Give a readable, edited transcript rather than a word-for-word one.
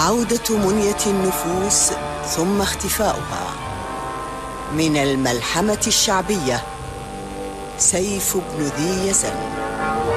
عودة منية النفوس ثم اختفاؤها. من الملحمة الشعبية، سيف بن ذي يزن.